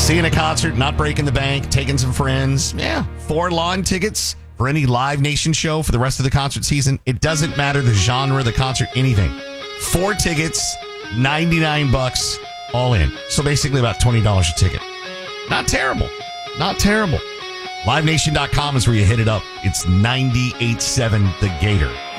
Seeing a concert, not breaking the bank, taking some friends. Yeah, 4 lawn tickets for any Live Nation show for the rest of the concert season. It doesn't matter the genre of the concert, anything. 4 tickets, $99, all in. So basically about $20 a ticket. Not terrible. Not terrible. LiveNation.com is where you hit it up. It's 98.7 The Gator.